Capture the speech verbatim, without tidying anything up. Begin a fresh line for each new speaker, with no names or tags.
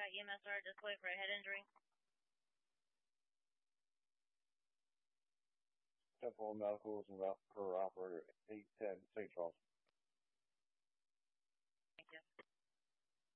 contact E M S R Display for a head injury.
Temple Medicals and route per operator eight ten Saint Charles.